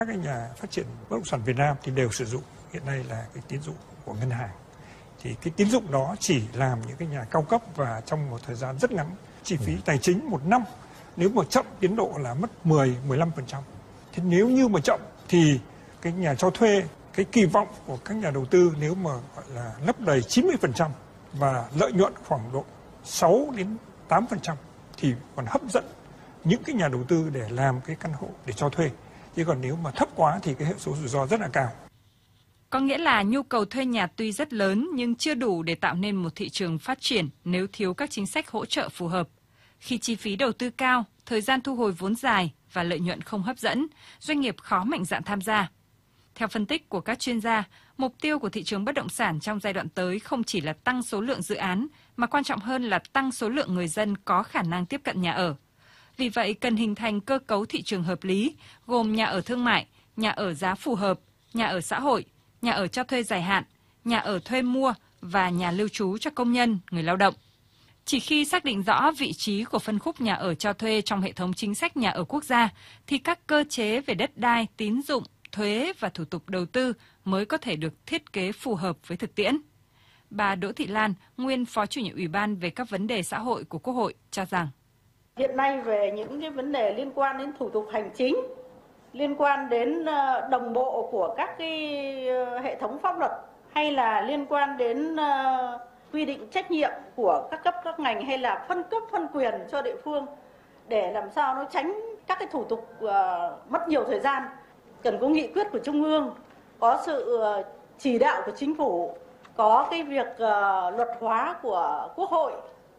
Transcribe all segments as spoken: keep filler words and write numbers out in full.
Các cái nhà phát triển bất động sản Việt Nam thì đều sử dụng hiện nay là cái tín dụng của ngân hàng. Thì cái tín dụng đó chỉ làm những cái nhà cao cấp và trong một thời gian rất ngắn. Chi phí tài chính một năm nếu mà chậm tiến độ là mất mười đến mười lăm phần trăm. Thế nếu như mà chậm thì cái nhà cho thuê, cái kỳ vọng của các nhà đầu tư nếu mà gọi là lấp đầy chín mươi phần trăm và lợi nhuận khoảng độ sáu đến tám phần trăm thì còn hấp dẫn những cái nhà đầu tư để làm cái căn hộ để cho thuê. Chứ còn nếu mà thấp quá thì cái hệ số rủi ro rất là cao. Có nghĩa là nhu cầu thuê nhà tuy rất lớn nhưng chưa đủ để tạo nên một thị trường phát triển nếu thiếu các chính sách hỗ trợ phù hợp. Khi chi phí đầu tư cao, thời gian thu hồi vốn dài và lợi nhuận không hấp dẫn, doanh nghiệp khó mạnh dạn tham gia. Theo phân tích của các chuyên gia, mục tiêu của thị trường bất động sản trong giai đoạn tới không chỉ là tăng số lượng dự án, mà quan trọng hơn là tăng số lượng người dân có khả năng tiếp cận nhà ở. Vì vậy, cần hình thành cơ cấu thị trường hợp lý, gồm nhà ở thương mại, nhà ở giá phù hợp, nhà ở xã hội, nhà ở cho thuê dài hạn, nhà ở thuê mua và nhà lưu trú cho công nhân, người lao động. Chỉ khi xác định rõ vị trí của phân khúc nhà ở cho thuê trong hệ thống chính sách nhà ở quốc gia, thì các cơ chế về đất đai, tín dụng, thuế và thủ tục đầu tư mới có thể được thiết kế phù hợp với thực tiễn. Bà Đỗ Thị Lan, nguyên Phó Chủ nhiệm Ủy ban về các vấn đề xã hội của Quốc hội cho rằng hiện nay về những cái vấn đề liên quan đến thủ tục hành chính, liên quan đến đồng bộ của các cái hệ thống pháp luật hay là liên quan đến quy định trách nhiệm của các cấp các ngành hay là phân cấp phân quyền cho địa phương để làm sao nó tránh các cái thủ tục uh, mất nhiều thời gian. Cần có nghị quyết của Trung ương, có sự uh, chỉ đạo của Chính phủ, có cái việc uh, luật hóa của Quốc hội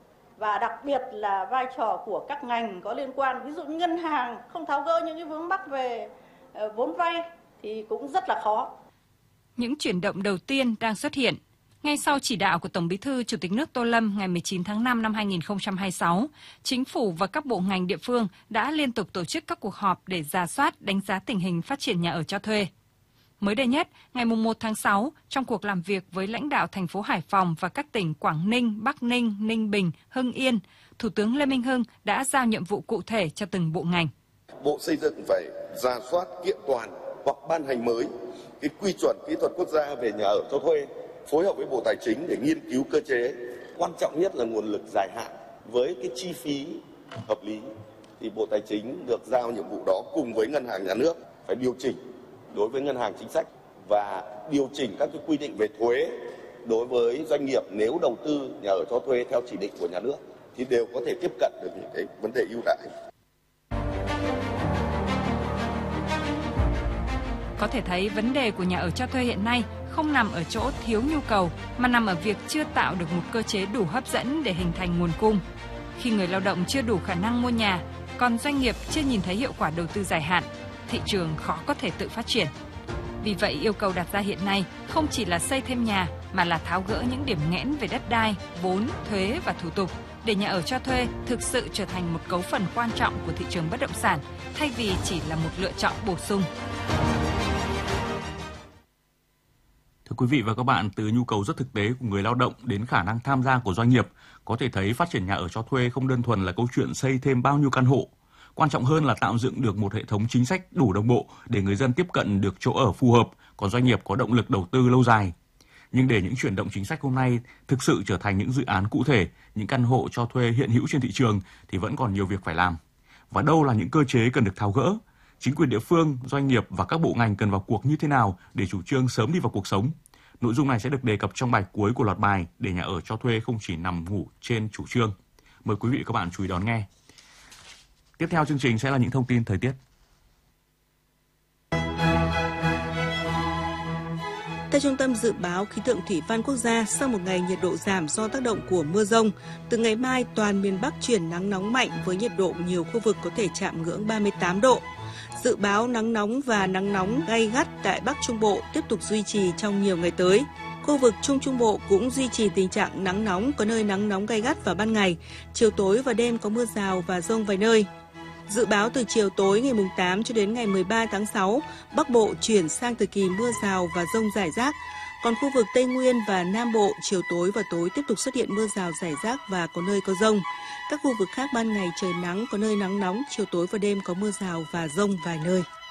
và đặc biệt là vai trò của các ngành có liên quan. Ví dụ như ngân hàng không tháo gỡ những cái vướng mắc về uh, vốn vay thì cũng rất là khó. Những chuyển động đầu tiên đang xuất hiện. Ngay sau chỉ đạo của Tổng Bí thư Chủ tịch nước Tô Lâm ngày mười chín tháng năm năm hai nghìn không trăm hai mươi sáu, Chính phủ và các bộ ngành địa phương đã liên tục tổ chức các cuộc họp để rà soát, đánh giá tình hình phát triển nhà ở cho thuê. Mới đây nhất, ngày mùng một tháng sáu, trong cuộc làm việc với lãnh đạo thành phố Hải Phòng và các tỉnh Quảng Ninh, Bắc Ninh, Ninh Bình, Hưng Yên, Thủ tướng Lê Minh Hưng đã giao nhiệm vụ cụ thể cho từng bộ ngành. Bộ Xây dựng phải rà soát kiện toàn hoặc ban hành mới cái quy chuẩn kỹ thuật quốc gia về nhà ở cho thuê, phối hợp với Bộ Tài chính để nghiên cứu cơ chế. Quan trọng nhất là nguồn lực dài hạn với cái chi phí hợp lý. Thì Bộ Tài chính được giao nhiệm vụ đó cùng với Ngân hàng Nhà nước phải điều chỉnh đối với ngân hàng chính sách và điều chỉnh các cái quy định về thuế đối với doanh nghiệp nếu đầu tư nhà ở cho thuê theo chỉ định của nhà nước thì đều có thể tiếp cận được những cái vấn đề ưu đãi. Có thể thấy vấn đề của nhà ở cho thuê hiện nay không nằm ở chỗ thiếu nhu cầu, mà nằm ở việc chưa tạo được một cơ chế đủ hấp dẫn để hình thành nguồn cung. Khi người lao động chưa đủ khả năng mua nhà, còn doanh nghiệp chưa nhìn thấy hiệu quả đầu tư dài hạn, thị trường khó có thể tự phát triển. Vì vậy, yêu cầu đặt ra hiện nay không chỉ là xây thêm nhà, mà là tháo gỡ những điểm nghẽn về đất đai, vốn, thuế và thủ tục, để nhà ở cho thuê thực sự trở thành một cấu phần quan trọng của thị trường bất động sản, thay vì chỉ là một lựa chọn bổ sung. Thưa quý vị và các bạn, từ nhu cầu rất thực tế của người lao động đến khả năng tham gia của doanh nghiệp, có thể thấy phát triển nhà ở cho thuê không đơn thuần là câu chuyện xây thêm bao nhiêu căn hộ. Quan trọng hơn là tạo dựng được một hệ thống chính sách đủ đồng bộ để người dân tiếp cận được chỗ ở phù hợp, còn doanh nghiệp có động lực đầu tư lâu dài. Nhưng để những chuyển động chính sách hôm nay thực sự trở thành những dự án cụ thể, những căn hộ cho thuê hiện hữu trên thị trường thì vẫn còn nhiều việc phải làm. Và đâu là những cơ chế cần được tháo gỡ? Chính quyền địa phương, doanh nghiệp và các bộ ngành cần vào cuộc như thế nào để chủ trương sớm đi vào cuộc sống? Nội dung này sẽ được đề cập trong bài cuối của loạt bài để nhà ở cho thuê không chỉ nằm ngủ trên chủ trương. Mời quý vị và các bạn chú ý đón nghe. Tiếp theo chương trình sẽ là những thông tin thời tiết. Theo Trung tâm Dự báo Khí tượng Thủy văn Quốc gia, sau một ngày nhiệt độ giảm do tác động của mưa rông, từ ngày mai toàn miền Bắc chuyển nắng nóng mạnh với nhiệt độ nhiều khu vực có thể chạm ngưỡng ba mươi tám độ. Dự báo nắng nóng và nắng nóng gay gắt tại Bắc Trung Bộ tiếp tục duy trì trong nhiều ngày tới. Khu vực Trung Trung Bộ cũng duy trì tình trạng nắng nóng, có nơi nắng nóng gay gắt vào ban ngày, chiều tối và đêm có mưa rào và dông vài nơi. Dự báo từ chiều tối ngày tám cho đến ngày mười ba tháng sáu, Bắc Bộ chuyển sang thời kỳ mưa rào và dông rải rác. Còn khu vực Tây Nguyên và Nam Bộ, chiều tối và tối tiếp tục xuất hiện mưa rào rải rác và có nơi có dông. Các khu vực khác ban ngày trời nắng, có nơi nắng nóng, chiều tối và đêm có mưa rào và dông vài nơi.